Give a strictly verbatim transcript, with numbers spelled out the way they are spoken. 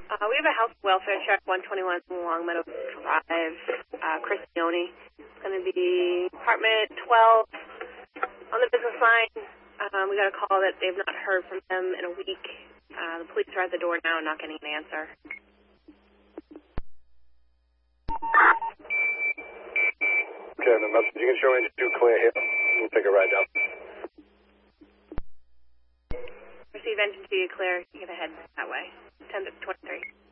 Uh, we have a health welfare check, one twenty-one Longmeadow Drive, uh, Chris Leone. It's going to be apartment twelve on the business line. Um, we got a call that they've not heard from them in a week. Uh, the police are at the door now, not getting an answer. Okay, the message you can show engine two clear here. We'll take a ride down. Receive engine two clear. You can head that way. ten to twenty-three.